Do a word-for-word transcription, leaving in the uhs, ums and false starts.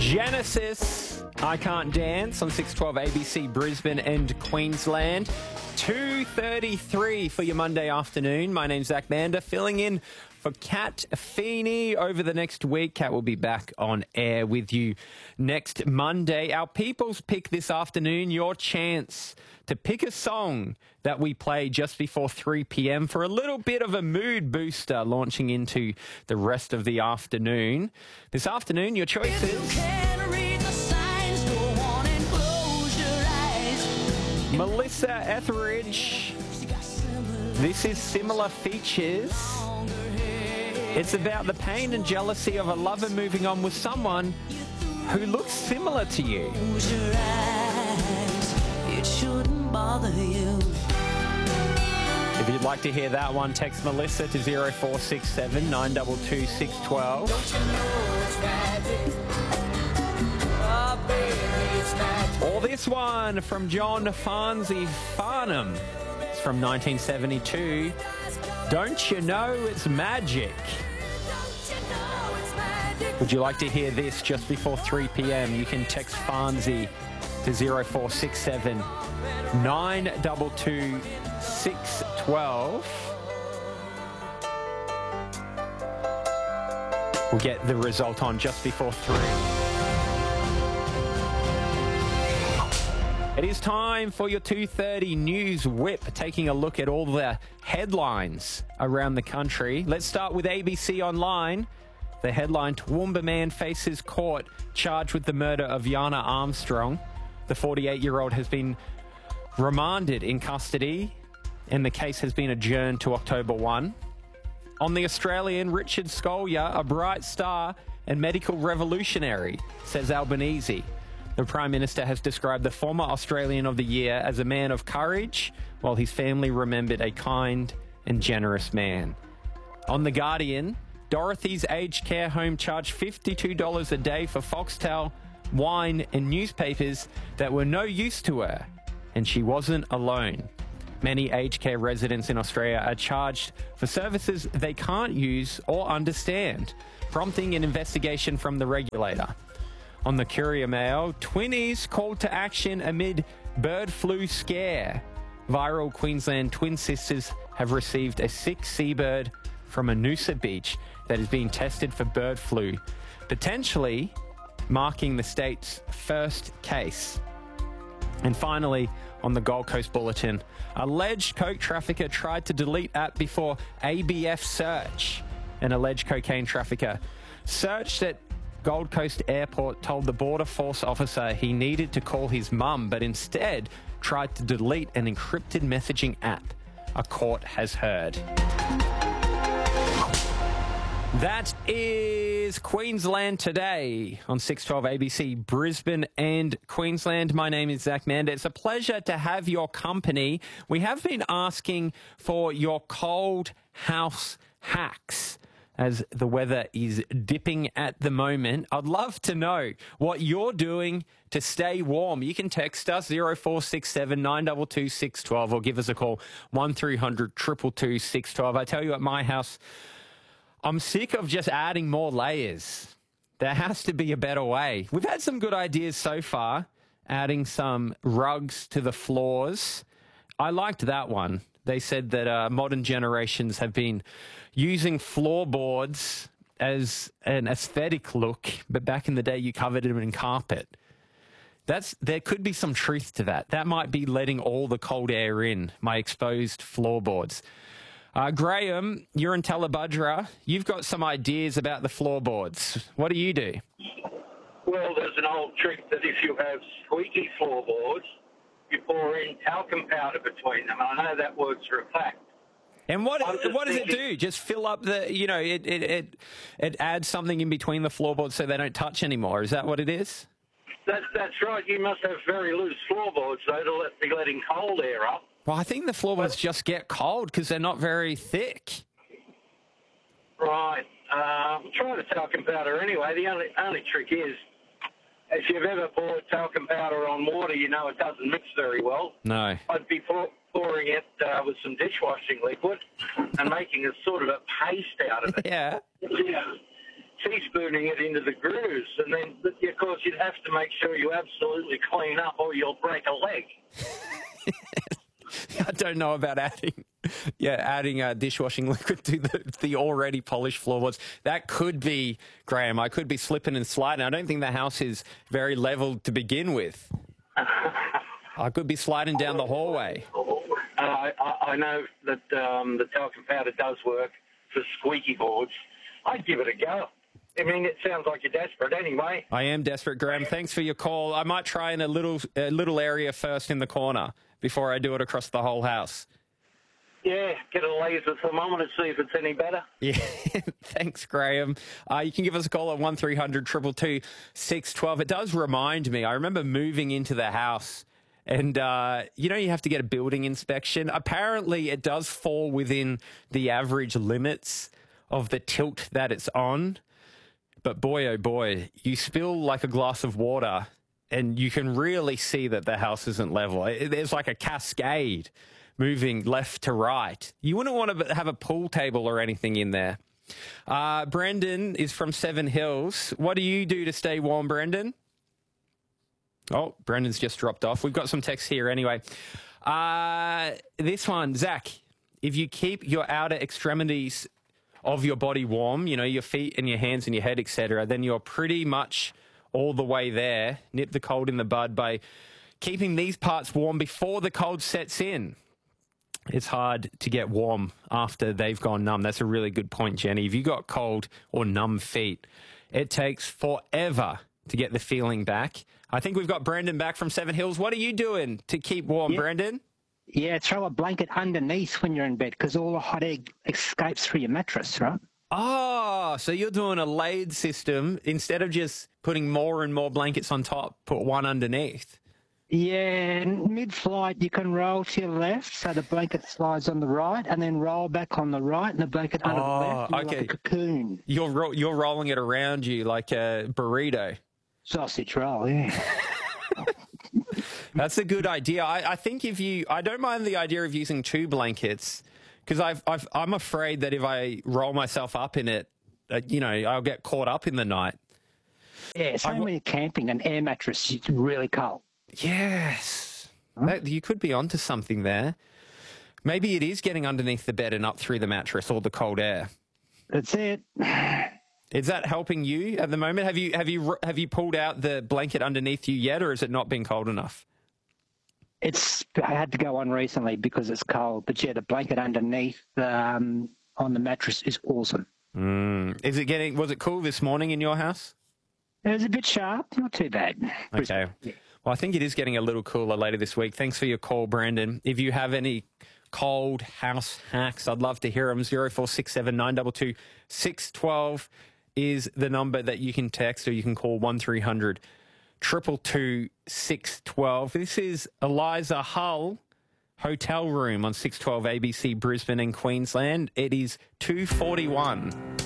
Genesis, I Can't Dance on six twelve A B C Brisbane and Queensland. two thirty-three for your Monday afternoon. My name's Zach Mander, filling in for Kat Feeney over the next week. Kat will be back on air with you next Monday. Our People's Pick this afternoon, your chance to pick a song that we play just before three p.m. for a little bit of a mood booster launching into the rest of the afternoon. This afternoon, your choices: Melissa Etheridge. This is Similar Features. It's about the pain and jealousy of a lover moving on with someone who looks similar to you. It shouldn't bother you. If you'd like to hear that one, text Melissa to zero four six seven, nine two two, six one two. Or this one from John Farnsey Farnham. It's from nineteen seventy-two. Don't you know it's magic? Would you like to hear this just before three p.m? You can text Farnsey to zero four six seven, nine two two, six one two. We'll get the result on just before three. It is time for your two thirty News Whip, taking a look at all the headlines around the country. Let's start with A B C Online. The headline: Toowoomba man faces court charged with the murder of Yana Armstrong. The forty-eight-year-old has been remanded in custody, and the case has been adjourned to October first. On The Australian, Richard Scolyer, a bright star and medical revolutionary, says Albanese. The Prime Minister has described the former Australian of the Year as a man of courage, while his family remembered a kind and generous man. On The Guardian, Dorothy's aged care home charged fifty-two dollars a day for foxtail, wine and newspapers that were no use to her, and she wasn't alone. Many aged care residents in Australia are charged for services they can't use or understand, prompting an investigation from the regulator. On the Courier Mail, twinnies called to action amid bird flu scare. Viral Queensland twin sisters have received a sick seabird from a Noosa beach that is being tested for bird flu, potentially marking the state's first case. And finally, on the Gold Coast Bulletin, alleged coke trafficker tried to delete app before A B F search. An alleged cocaine trafficker searched at Gold Coast Airport, told the Border Force officer he needed to call his mum, but instead tried to delete an encrypted messaging app, a court has heard. That is Queensland Today on six twelve A B C Brisbane and Queensland. My name is Zach Mander. It's a pleasure to have your company. We have been asking for your cold house hacks as the weather is dipping at the moment. I'd love to know what you're doing to stay warm. You can text us zero four six seven, nine two two, six one two or give us a call one three hundred, two two two, six one two. I tell you, at my house, I'm sick of just adding more layers. There has to be a better way. We've had some good ideas so far, adding some rugs to the floors. I liked that one. They said that uh, modern generations have been using floorboards as an aesthetic look, but back in the day you covered them in carpet. That's there could be some truth to that. That might be letting all the cold air in, my exposed floorboards. Uh, Graham, you're in Tallebudgera. You've got some ideas about the floorboards. What do you do? Well, there's an old trick that if you have squeaky floorboards, you pour in talcum powder between them. And I know that works for a fact. And what what does thinking, it do? Just fill up the, you know, it, it, it, it adds something in between the floorboards so they don't touch anymore. Is that what it is? That's, that's right. You must have very loose floorboards, though, to let, be letting cold air up. Well, I think the floorboards but, just get cold because they're not very thick. Right. Uh, try the talcum powder anyway. The only, only trick is, if you've ever poured talcum powder on water, you know it doesn't mix very well. No. I'd be pour, pouring it uh, with some dishwashing liquid and making a sort of a paste out of it. Yeah. Yeah. teaspooning it into the grooves. And then, of course, you'd have to make sure you absolutely clean up or you'll break a leg. I don't know about adding, yeah, adding uh, dishwashing liquid to the, the already polished floorboards. That could be, Graham, I could be slipping and sliding. I don't think the house is very level to begin with. I could be sliding down the hallway. Uh, I, I know that um, the talcum powder does work for squeaky boards. I'd give it a go. I mean, it sounds like you're desperate anyway. I am desperate, Graham. Thanks for your call. I might try in a little a little area first in the corner before I do it across the whole house. Yeah, get a laser thermometer, see if it's any better. Yeah, thanks, Graham. Uh, you can give us a call at one three hundred two two two six one two. It does remind me, I remember moving into the house and, uh, you know, you have to get a building inspection. Apparently, it does fall within the average limits of the tilt that it's on. But boy, oh boy, you spill like a glass of water and you can really see that the house isn't level. It, there's like a cascade moving left to right. You wouldn't want to have a pool table or anything in there. Uh, Brendan is from Seven Hills. What do you do to stay warm, Brendan? Oh, Brendan's just dropped off. We've got some texts here anyway. Uh, this one, Zach, if you keep your outer extremities of your body warm, you know, your feet and your hands and your head, et cetera, then you're pretty much all the way there. Nip the cold in the bud by keeping these parts warm before the cold sets in. It's hard to get warm after they've gone numb. That's a really good point, Jenny. If you got cold or numb feet, it takes forever to get the feeling back. I think we've got Brendan back from Seven Hills. What are you doing to keep warm, yeah. Brendan? Yeah, throw a blanket underneath when you're in bed because all the hot air escapes through your mattress, right? Oh, so you're doing a laid system. Instead of just putting more and more blankets on top, put one underneath. Yeah, mid-flight you can roll to your left so the blanket slides on the right and then roll back on the right and the blanket under Oh, the left. You're okay. like a cocoon. You're ro- you're rolling it around you like a burrito. Sausage roll, yeah. That's a good idea. I, I think if you, I don't mind the idea of using two blankets because I've, I've, I'm afraid that if I roll myself up in it, uh, you know, I'll get caught up in the night. Yeah, same when you're camping, an air mattress is really cold. Yes. That, you could be onto something there. Maybe it is getting underneath the bed and up through the mattress or the cold air. That's it. Is that helping you at the moment? Have you have you have you pulled out the blanket underneath you yet, or has it not been cold enough? It's I had to go on recently because it's cold, but yeah, the blanket underneath um, on the mattress is awesome. Mm. Is it getting? Was it cool this morning in your house? It was a bit sharp, not too bad. Okay. Yeah. Well, I think it is getting a little cooler later this week. Thanks for your call, Brandon. If you have any cold house hacks, I'd love to hear them. zero four six seven nine two two six one two is the number that you can text, or you can call one three hundred two two two six one two. This is Eliza Hull, Hotel Room on six twelve A B C Brisbane and Queensland. It is two forty-one.